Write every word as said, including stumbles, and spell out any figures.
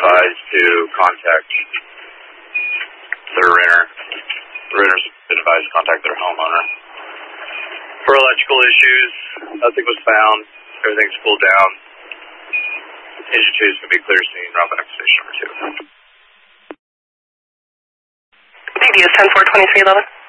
advised to contact their renter. The renter's been advised to contact their homeowner. For electrical issues, nothing was found. Everything's cooled down. Engine two is going to be clear scene, Robin X station number two. D D is ten four twenty-three eleven.